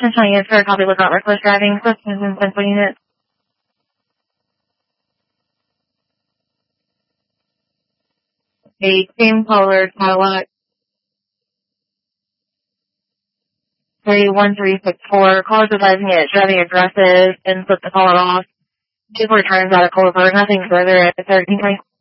Central units for a copy without reckless driving. Questions in Central units. A cream colored Cadillac 31364. Callers advising it driving aggressive and flip the collar off. 2 returns out of Culver. Nothing further at 1320.